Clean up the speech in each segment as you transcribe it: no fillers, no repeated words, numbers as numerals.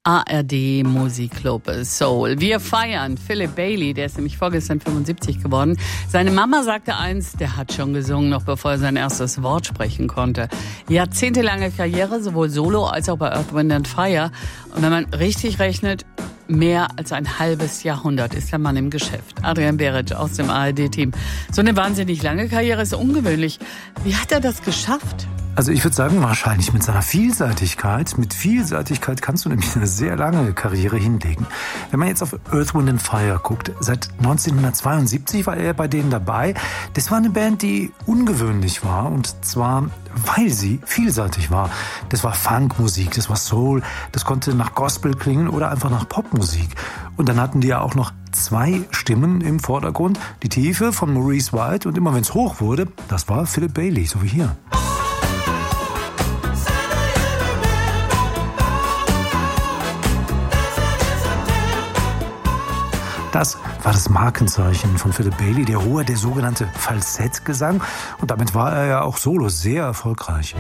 ARD Musikclub Soul. Wir feiern Philip Bailey, der ist nämlich vorgestern 75 geworden. Seine Mama sagte einst, der hat schon gesungen, noch bevor er sein erstes Wort sprechen konnte. Jahrzehntelange Karriere, sowohl solo als auch bei Earth, Wind & Fire. Und wenn man richtig rechnet, mehr als ein halbes Jahrhundert ist der Mann im Geschäft. Adrian Beric aus dem ARD-Team. So eine wahnsinnig lange Karriere ist ungewöhnlich. Wie hat er das geschafft? Also ich würde sagen, wahrscheinlich mit seiner Vielseitigkeit. Mit Vielseitigkeit kannst du nämlich eine sehr lange Karriere hinlegen. Wenn man jetzt auf Earth, Wind & Fire guckt, seit 1972 war er bei denen dabei. Das war eine Band, die ungewöhnlich war, und zwar, weil sie vielseitig war. Das war Funkmusik, das war Soul, das konnte nach Gospel klingen oder einfach nach Popmusik. Und dann hatten die ja auch noch 2 Stimmen im Vordergrund. Die Tiefe von Maurice White, und immer wenn es hoch wurde, das war Philip Bailey, so wie hier. Das war das Markenzeichen von Philip Bailey, der sogenannte Falsettgesang. Und damit war er ja auch solo sehr erfolgreich.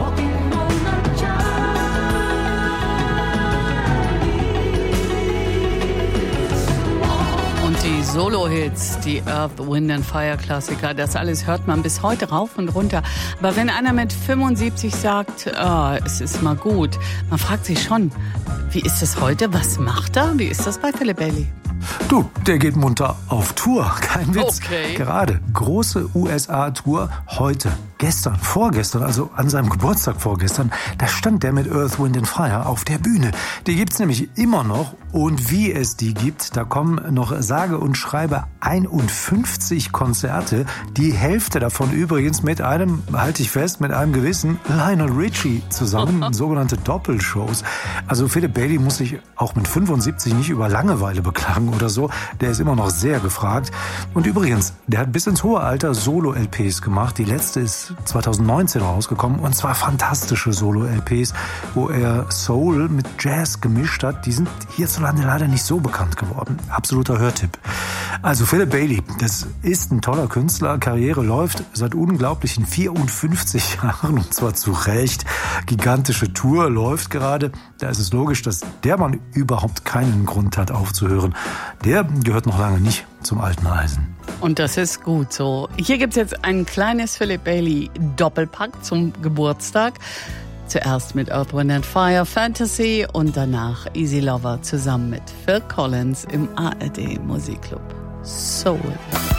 Und die Solo-Hits, die Earth, Wind & Fire-Klassiker, das alles hört man bis heute rauf und runter. Aber wenn einer mit 75 sagt, es ist mal gut, man fragt sich schon, wie ist das heute? Was macht er? Wie ist das bei Philip Bailey? Du, der geht munter auf Tour, kein Witz. Okay. Gerade große USA-Tour heute. Gestern, vorgestern, also an seinem Geburtstag vorgestern, da stand der mit Earth, Wind & Fire auf der Bühne. Die gibt's nämlich immer noch, und wie es die gibt, da kommen noch sage und schreibe 51 Konzerte. Die Hälfte davon übrigens mit einem, halte ich fest, mit einem gewissen Lionel Richie zusammen, sogenannte Doppelshows. Also Philip Bailey muss sich auch mit 75 nicht über Langeweile beklagen oder so. Der ist immer noch sehr gefragt. Und übrigens, der hat bis ins hohe Alter Solo-LPs gemacht. Die letzte ist 2019 rausgekommen, und zwar fantastische Solo-LPs, wo er Soul mit Jazz gemischt hat. Die sind hierzulande leider nicht so bekannt geworden. Absoluter Hörtipp. Also Philip Bailey, das ist ein toller Künstler. Karriere läuft seit unglaublichen 54 Jahren, und zwar zu Recht. Gigantische Tour läuft gerade. Da ist es logisch, dass der Mann überhaupt keinen Grund hat aufzuhören. Der gehört noch lange nicht zum alten Eisen. Und das ist gut so. Hier gibt's jetzt ein kleines Philip Bailey Doppelpack zum Geburtstag. Zuerst mit Earth, Wind & Fire, Fantasy, und danach Easy Lover zusammen mit Phil Collins im ARD Musikclub Soul.